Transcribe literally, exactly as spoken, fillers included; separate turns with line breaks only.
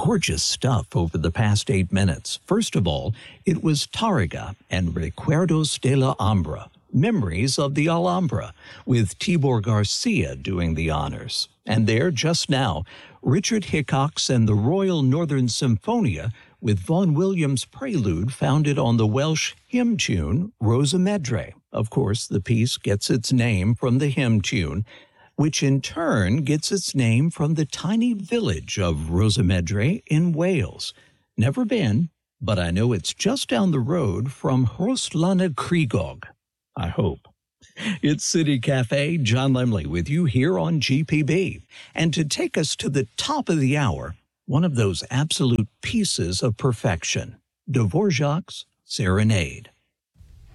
gorgeous stuff over the past eight minutes. First of all, it was Tárrega and Recuerdos de la Alhambra, Memories of the Alhambra, with Tibor Garcia doing the honors. And there, just now, Richard Hickox and the Royal Northern Symphonia with Vaughan Williams' prelude founded on the Welsh hymn tune Rosa Medre. Of course, the piece gets its name from the hymn tune, which in turn gets its name from the tiny village of Rosa Medre in Wales. Never been, but I know it's just down the road from Rhoslanna Crigog. I hope. It's City Cafe, John Lemley with you here on G P B. And to take us to the top of the hour, one of those absolute pieces of perfection, Dvorak's Serenade.